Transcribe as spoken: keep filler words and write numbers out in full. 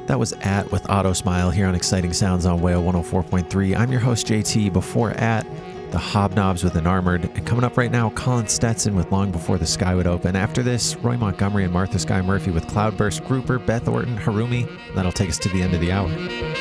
That was At with Auto Smile here on Exciting Sounds on Whale one oh four point three. I'm your host, J T. Before At, the Hobnobs with Unarmored. And coming up right now, Colin Stetson with Long Before the Sky Would Open. After this, Roy Montgomery and Martha Skye Murphy with Cloudburst, Grouper, Beth Orton, Harumi. That'll take us to the end of the hour.